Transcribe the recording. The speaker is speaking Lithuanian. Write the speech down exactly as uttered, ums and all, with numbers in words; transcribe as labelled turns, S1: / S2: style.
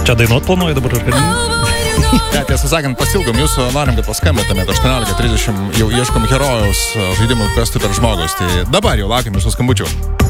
S1: Čia dainuot planuoju dabar, ar kad...
S2: Ja, tiesą sakant, pasilgom jūsų, norim, kad paskambėtumėte aštuoniolika trisdešimt, jau ieškom herojaus žaidimų, kas tu per žmogus. Tai dabar jau laukiam jūsų skambučių.